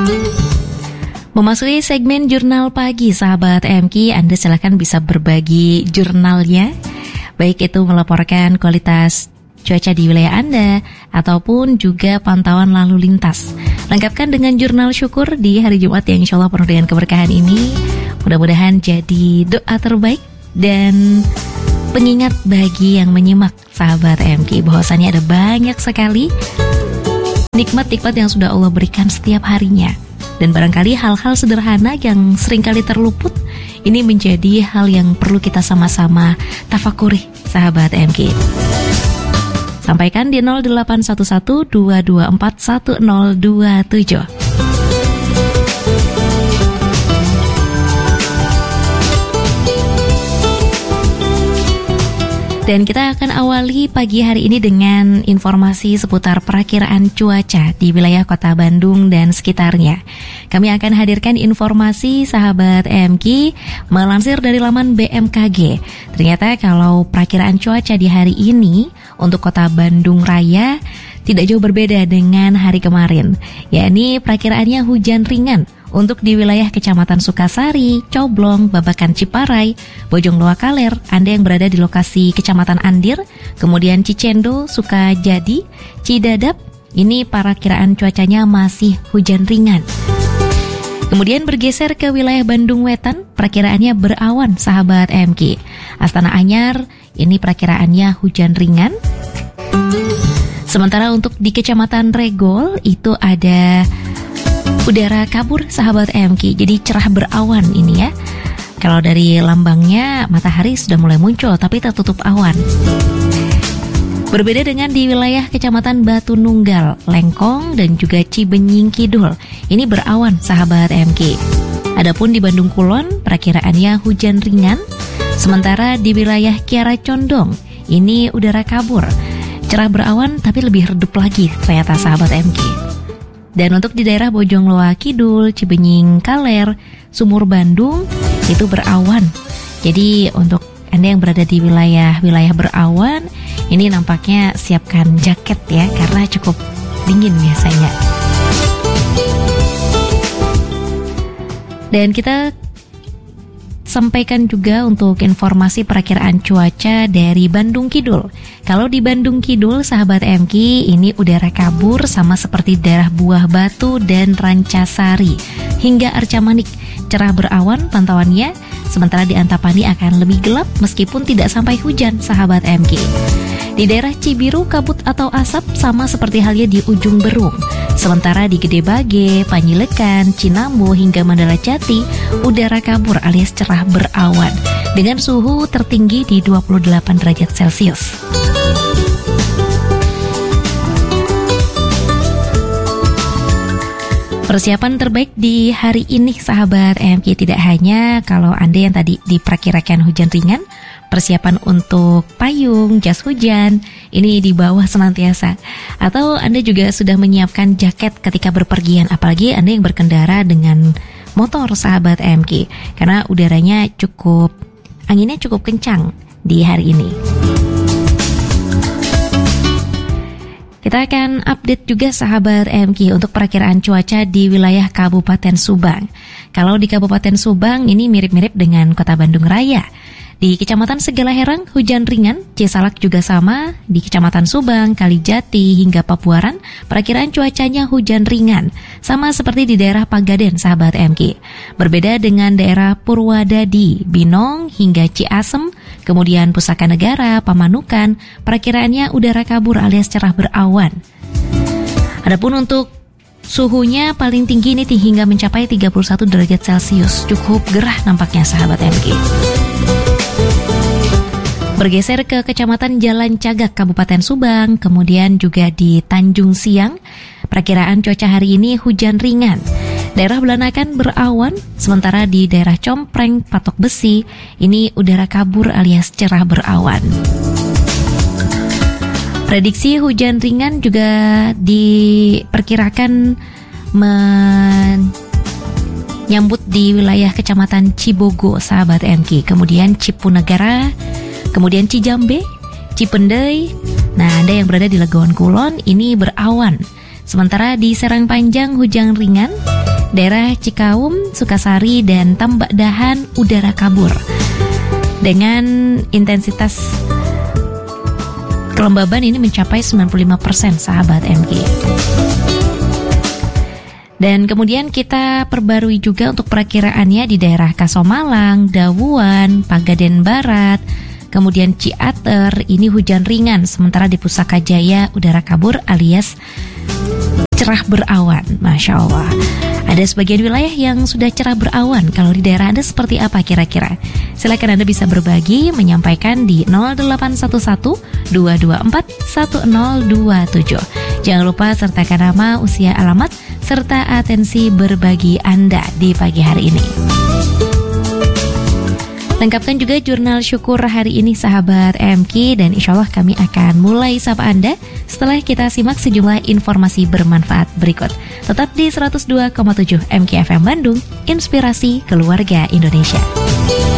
Memasuki segmen Jurnal Pagi, sahabat MK, Anda silakan bisa berbagi jurnalnya, baik itu melaporkan kualitas cuaca di wilayah Anda ataupun juga pantauan lalu lintas. Lengkapkan dengan jurnal syukur di hari Jumat yang insya Allah penuh dengan keberkahan ini. Mudah-mudahan jadi doa terbaik dan pengingat bagi yang menyimak, sahabat MK, bahwasannya ada banyak sekali nikmat-nikmat yang sudah Allah berikan setiap harinya. Dan barangkali hal-hal sederhana yang seringkali terluput, ini menjadi hal yang perlu kita sama-sama tafakuri, sahabat MK. Sampaikan di 0811-224-1027. Dan kita akan awali pagi hari ini dengan informasi seputar perakiraan cuaca di wilayah Kota Bandung dan sekitarnya. Kami akan hadirkan informasi, sahabat MK, melansir dari laman BMKG. Ternyata kalau perakiraan cuaca di hari ini untuk Kota Bandung Raya tidak jauh berbeda dengan hari kemarin, yakni perakiraannya hujan ringan untuk di wilayah Kecamatan Sukasari, Coblong, Babakan Ciparai, Bojong Loa Kaler, Anda yang berada di lokasi Kecamatan Andir, kemudian Cicendo, Sukajadi, Cidadap, ini perakiraan cuacanya masih hujan ringan. Kemudian bergeser ke wilayah Bandung Wetan, perakiraannya berawan, sahabat MK. Astana Anyar, ini perakiraannya hujan ringan. Sementara untuk di Kecamatan Regol, itu ada udara kabur, sahabat MK, jadi cerah berawan ini ya. Kalau dari lambangnya matahari sudah mulai muncul tapi tertutup awan. Berbeda dengan di wilayah Kecamatan Batu Nunggal, Lengkong dan juga Cibenying Kidul, ini berawan, sahabat MK. Adapun di Bandung Kulon perakiraannya hujan ringan. Sementara di wilayah Kiara Condong, ini udara kabur, cerah berawan tapi lebih redup lagi ternyata, sahabat MK. Dan untuk di daerah Bojong Loa Kidul, Cibenying Kaler, Sumur Bandung, itu berawan. Jadi untuk Anda yang berada di wilayah-wilayah berawan, ini nampaknya siapkan jaket ya, karena cukup dingin biasanya. Dan kita sampaikan juga untuk informasi perakiraan cuaca dari Bandung Kidul. Kalau di Bandung Kidul, sahabat MK, ini udara kabur sama seperti daerah Buah Batu dan Rancasari hingga Arca Manik, cerah berawan pantauannya. Sementara di Antapani akan lebih gelap meskipun tidak sampai hujan, sahabat MK. Di daerah Cibiru kabut atau asap sama seperti halnya di ujung Berung. Sementara di Gede Bage, Panjilekan, Cinambo hingga Mandala Jati, udara kabur alias cerah berawan dengan suhu tertinggi di 28 derajat Celcius. Persiapan terbaik di hari ini, sahabat MK, tidak hanya kalau Anda yang tadi diperkirakan hujan ringan, persiapan untuk payung, jas hujan, ini di bawah senantiasa. Atau Anda juga sudah menyiapkan jaket ketika berpergian, apalagi Anda yang berkendara dengan motor, sahabat MK, karena udaranya anginnya cukup kencang di hari ini. Kita akan update juga, sahabat MK, untuk perakiraan cuaca di wilayah Kabupaten Subang. Kalau di Kabupaten Subang ini mirip-mirip dengan Kota Bandung Raya. Di Kecamatan Segala Herang hujan ringan, Cisalak juga sama. Di Kecamatan Subang, Kalijati hingga Papuaran, perakiraan cuacanya hujan ringan, sama seperti di daerah Pagaden, sahabat MK. Berbeda dengan daerah Purwadadi, Binong hingga Ciasem, kemudian Pusaka Negara, Pamanukan, perakiraannya udara kabur alias cerah berawan. Adapun untuk suhunya paling tinggi ini hingga mencapai 31 derajat Celcius, cukup gerah nampaknya, sahabat MK. Bergeser ke Kecamatan Jalan Cagak, Kabupaten Subang, kemudian juga di Tanjung Siang, perakiraan cuaca hari ini hujan ringan. Daerah Belanakan berawan, sementara di daerah Compreng, Patok Besi, ini udara kabur alias cerah berawan. Prediksi hujan ringan juga diperkirakan menyambut di wilayah Kecamatan Cibogo, sahabat MK, kemudian Cipunegara, kemudian Cijambe, Cipendei. Nah, Anda yang berada di Legawan Kulon ini berawan. Sementara di Serang Panjang hujan ringan, daerah Cikaum, Sukasari, dan Tambak Dahan udara kabur dengan intensitas kelembaban ini mencapai 95% sahabat MG. Dan kemudian kita perbarui juga untuk perakiraannya di daerah Kasomalang, Dawuan, Pagaden Barat, kemudian Ciater, ini hujan ringan. Sementara di Pusaka Jaya udara kabur alias cerah berawan. Masya Allah. Ada sebagian wilayah yang sudah cerah berawan. Kalau di daerah Anda seperti apa kira-kira? Silakan Anda bisa berbagi, menyampaikan di 0811 224 1027. Jangan lupa sertakan nama, usia, alamat, serta atensi berbagi Anda di pagi hari ini. Lengkapkan juga jurnal syukur hari ini sahabat MK, dan insya Allah kami akan mulai sapa Anda setelah kita simak sejumlah informasi bermanfaat berikut. Tetap di 102,7 MK FM Bandung, Inspirasi Keluarga Indonesia.